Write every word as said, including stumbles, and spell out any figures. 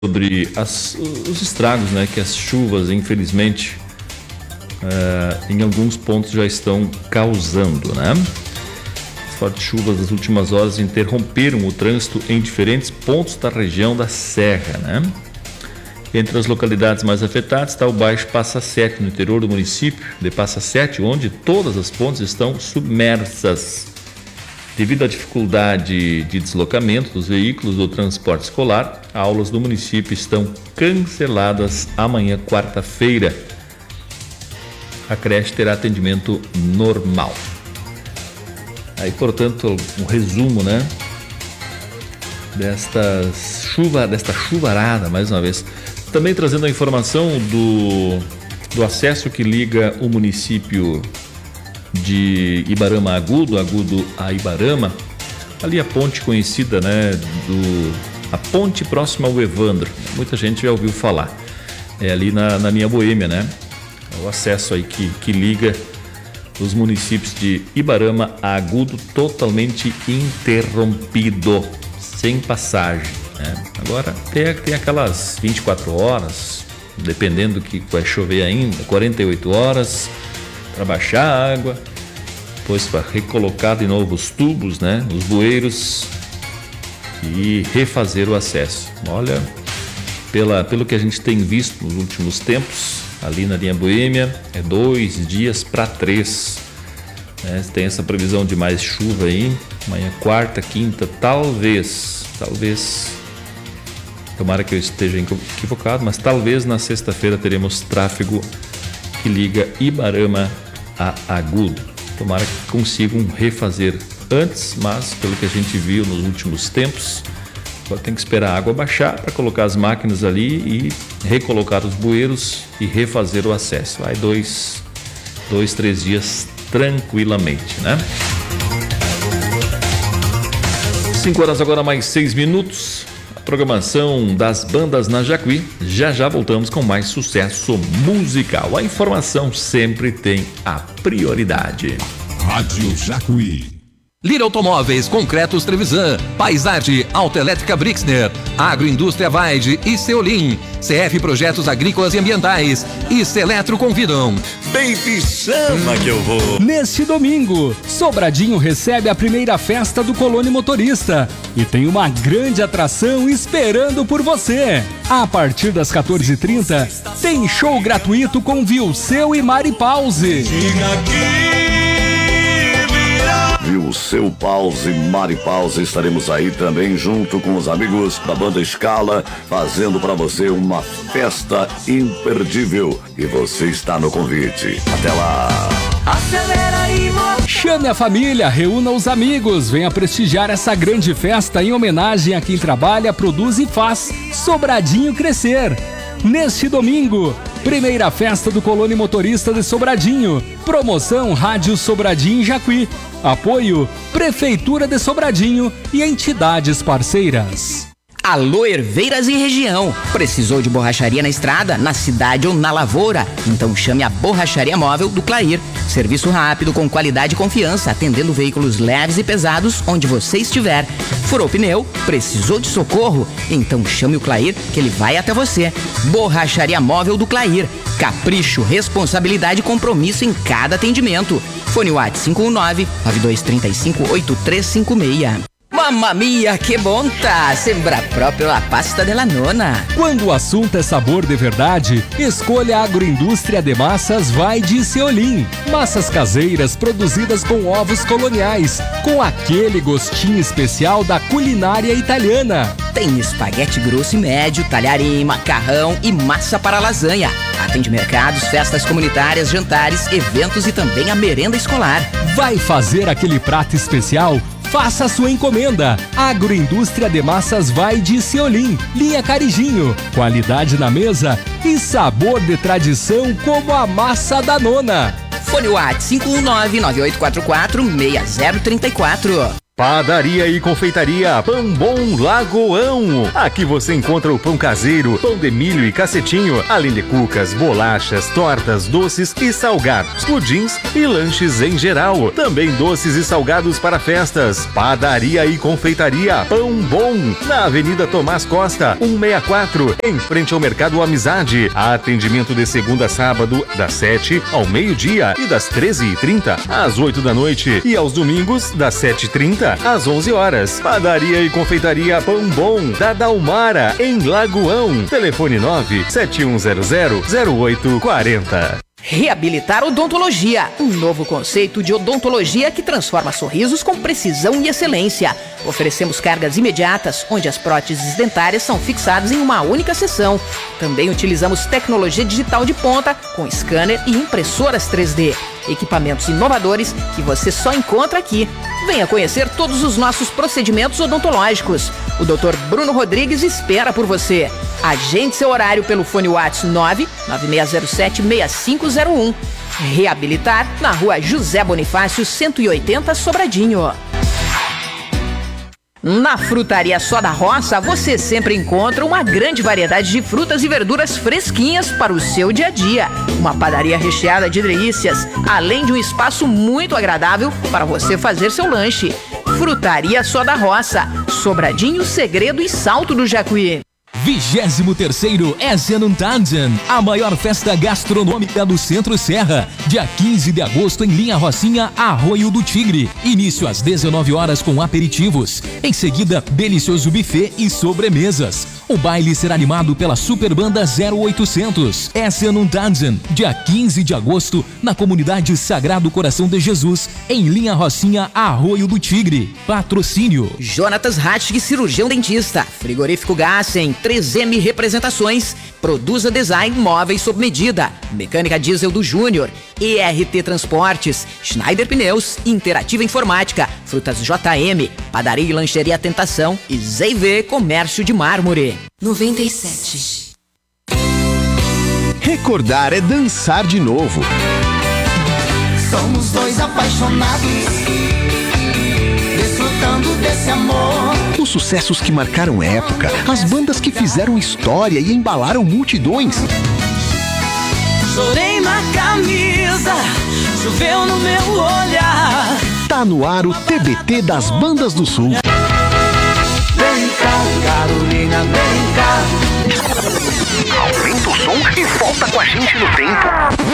sobre as, os estragos, né, que as chuvas, infelizmente, uh, em alguns pontos já estão causando, né? As fortes chuvas das últimas horas interromperam o trânsito em diferentes pontos da região da Serra, né? Entre as localidades mais afetadas está o Baixo Passa Sete, no interior do município de Passa Sete, onde todas as pontes estão submersas. Devido à dificuldade de deslocamento dos veículos do transporte escolar, aulas do município estão canceladas amanhã, quarta-feira. A creche terá atendimento normal. Aí, portanto, um resumo, né, destas chuva, desta chuvarada, mais uma vez. Também trazendo a informação do, do acesso que liga o município de Ibarama a Agudo, Agudo a Ibarama, ali a ponte conhecida, né, do, a ponte próxima ao Evandro, muita gente já ouviu falar, é ali na, na linha Boêmia, né, o acesso aí que, que liga os municípios de Ibarama a Agudo totalmente interrompido, sem passagem. É, agora tem, tem aquelas vinte e quatro horas, dependendo do que vai chover ainda, quarenta e oito horas para baixar a água, depois para recolocar de novo os tubos, né, os bueiros e refazer o acesso. Olha, pela, pelo que a gente tem visto nos últimos tempos, ali na linha Boêmia, é dois dias para três. Né, tem essa previsão de mais chuva aí, amanhã quarta, quinta, talvez, talvez... Tomara que eu esteja equivocado, mas talvez na sexta-feira teremos tráfego que liga Ibarama a Agudo. Tomara que consigam refazer antes, mas pelo que a gente viu nos últimos tempos, agora tem que esperar a água baixar para colocar as máquinas ali e recolocar os bueiros e refazer o acesso. Vai dois, dois, três dias tranquilamente, né? Cinco horas agora, mais seis minutos. Programação das bandas na Jacuí. Já já voltamos com mais sucesso musical. A informação sempre tem a prioridade. Rádio Jacuí. Lira Automóveis, Concretos Trevisan, Paisage, Autoelétrica Brixner, Agroindústria Vaide e Ceolim, C F Projetos Agrícolas e Ambientais e Seletro convidam. Baby, chama que eu vou! Neste domingo, Sobradinho recebe a primeira festa do Colônia Motorista e tem uma grande atração esperando por você. A partir das quatorze e trinta, tem show gratuito com Vilseu e Mari Pause. Diga aqui! Vilseu Pause, Mari Pause, estaremos aí também junto com os amigos da banda Escala, fazendo para você uma festa imperdível e você está no convite. Até lá! Acelera aí, Chame a família, reúna os amigos, venha prestigiar essa grande festa em homenagem a quem trabalha, produz e faz Sobradinho crescer. Neste domingo, primeira festa do Colônia Motorista de Sobradinho. Promoção Rádio Sobradinho Jacuí. Apoio Prefeitura de Sobradinho e entidades parceiras. Alô, Herveiras e região. Precisou de borracharia na estrada, na cidade ou na lavoura? Então chame a Borracharia Móvel do Clair. Serviço rápido, com qualidade e confiança, atendendo veículos leves e pesados onde você estiver. Furou pneu? Precisou de socorro? Então chame o Clair que ele vai até você. Borracharia Móvel do Clair. Capricho, responsabilidade e compromisso em cada atendimento. Fone WhatsApp cinco um nove, nove dois três cinco, oito três cinco seis. Mamma mia, que bonta! Sembra próprio la pasta della nona. Quando o assunto é sabor de verdade, escolha a Agroindústria de Massas Vaide e Ceolim. Massas caseiras produzidas com ovos coloniais, com aquele gostinho especial da culinária italiana. Tem espaguete grosso e médio, talharim, macarrão e massa para lasanha. Atende mercados, festas comunitárias, jantares, eventos e também a merenda escolar. Vai fazer aquele prato especial? Faça a sua encomenda. Agroindústria de Massas Vaide e Ceolim, linha Carijinho. Qualidade na mesa e sabor de tradição como a massa da nona. Fone WhatsApp cinco um nove, nove oito quatro quatro, seis zero três quatro. Padaria e confeitaria Pão Bom Lagoão. Aqui você encontra o pão caseiro, pão de milho e cacetinho, além de cucas, bolachas, tortas, doces e salgados, pudins e lanches em geral. Também doces e salgados para festas. Padaria e confeitaria Pão Bom, na Avenida Tomás Costa, cento e sessenta e quatro, em frente ao Mercado Amizade. Atendimento de segunda a sábado, das sete ao meio-dia e das treze e trinta às oito da noite. E aos domingos, das sete e trinta às onze horas. Padaria e confeitaria Pão Bom, da Dalmara, em Lagoão. Telefone nove sete um zero zero zero oito quatro zero. Reabilitar Odontologia, um novo conceito de odontologia que transforma sorrisos com precisão e excelência. Oferecemos cargas imediatas, onde as próteses dentárias são fixadas em uma única sessão. Também utilizamos tecnologia digital de ponta, com scanner e impressoras três D. Equipamentos inovadores que você só encontra aqui. Venha conhecer todos os nossos procedimentos odontológicos. O doutor Bruno Rodrigues espera por você. Agende seu horário pelo fone WhatsApp nove nove seis zero sete seis cinco zero um. Reabilitar na rua José Bonifácio, cento e oitenta, Sobradinho. Na Frutaria Só da Roça, você sempre encontra uma grande variedade de frutas e verduras fresquinhas para o seu dia a dia. Uma padaria recheada de delícias, além de um espaço muito agradável para você fazer seu lanche. Frutaria Só da Roça, Sobradinho, Segredo e Salto do Jacuí. vigésimo terceiro Essenuntanzen, a maior festa gastronômica do Centro-Serra, dia quinze de agosto em Linha Rocinha, Arroio do Tigre. Início às dezenove horas com aperitivos. Em seguida, delicioso buffet e sobremesas. O baile será animado pela Super Banda zero oitocentos. Essenuntanzen, dia quinze de agosto, na comunidade Sagrado Coração de Jesus, em Linha Rocinha, Arroio do Tigre. Patrocínio Jonatas Hattig, cirurgião dentista. Frigorífico Gassen, três M Representações. Produza Design Móveis sob medida. Mecânica Diesel do Júnior. E R T Transportes. Schneider Pneus. Interativa Informática. Frutas J M. Padaria e Lancheria Tentação. E Z V Comércio de Mármore. noventa e sete. Recordar é dançar de novo. Somos dois apaixonados, desfrutando desse amor. Os sucessos que marcaram época, as bandas que fizeram história e embalaram multidões. Chorei na camisa, choveu no meu olhar. Tá no ar o T B T das Bandas do Sul. Vem cá, Carolina, vem cá. Aumenta o som e volta com a gente no tempo.